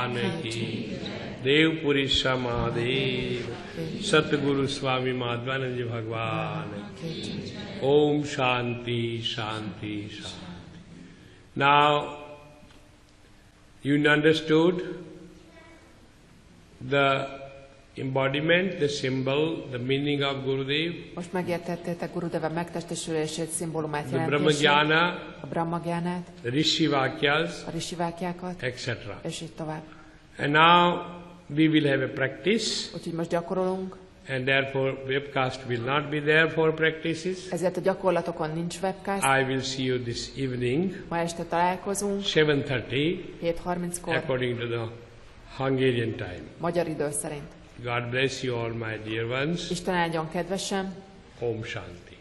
Bhagwan ki, Dev Purisha Mahadev, Satguru Swami Madhvanand Bhagwan ki. Om Shanti, Shanti, Shanti. Now, you understood the embodiment, the symbol, the meaning of Gurudev. Most megértettétek Gurudeva megtestesülését, szimbólumát, the jelentését, Brahmagyana, a Brahmagyánát, the Rishivakyas, a Rishivákyákat, etc. és így tovább. And now we will have a practice, Úgyhogy most gyakorolunk, and therefore webcast will not be there for practices. ezért a gyakorlatokon nincs webcast. I will see you this evening, Ma este találkozunk, 7:30, 7:30-kor, according to the Hungarian time. magyar idő szerint. God bless you all, my dear ones. Isten áldjon kedvesem, Om Shanti.